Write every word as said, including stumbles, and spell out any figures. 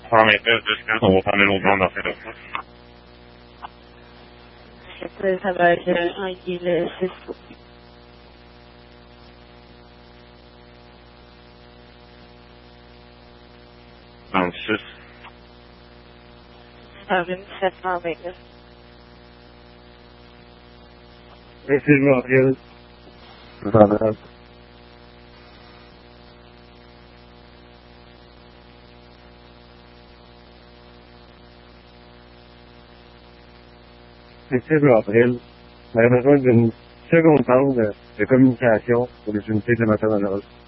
paramétrage de scan, on va prendre l'autre bande dans cette autre. Ça va être un guil six. trente-six. Avril sept cent vingt-neuf. Effectivement, Avril. vingt-neuf. Effectivement, Avril. On a besoin d'une seconde bande de communication pour les unités de matériel dangereux.